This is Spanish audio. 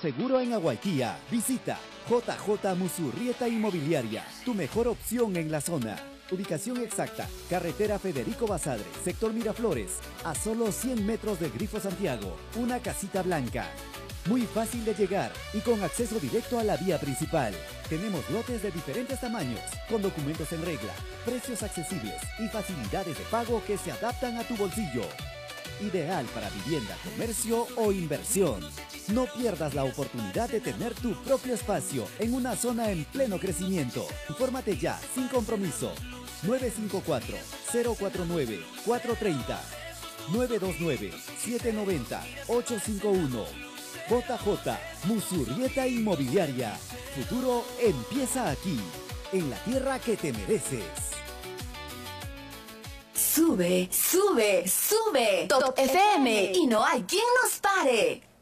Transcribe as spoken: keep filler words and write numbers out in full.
seguro en Aguaitía. Visita J J Musurrieta Inmobiliaria, tu mejor opción en la zona. Ubicación exacta, carretera Federico Basadre, sector Miraflores, a solo cien metros del Grifo Santiago, una casita blanca. Muy fácil de llegar y con acceso directo a la vía principal. Tenemos lotes de diferentes tamaños, con documentos en regla, precios accesibles y facilidades de pago que se adaptan a tu bolsillo. Ideal para vivienda, comercio o inversión. No pierdas la oportunidad de tener tu propio espacio en una zona en pleno crecimiento. Infórmate ya, sin compromiso. nueve cinco cuatro, cero cuatro nueve, cuatro tres cero, nueve dos nueve, siete nueve cero, ocho cinco uno. J J Musurrieta Inmobiliaria. Futuro empieza aquí, en la tierra que te mereces. Sube, sube, sube. Top F M y no hay quien nos pare.